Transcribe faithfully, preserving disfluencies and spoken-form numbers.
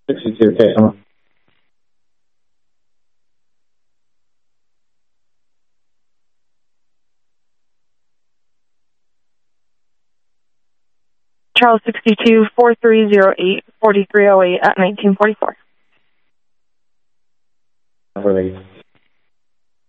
sixty-two, okay, come on. Charles sixty-two, four three zero eight, four three zero eight at nineteen forty-four. Release.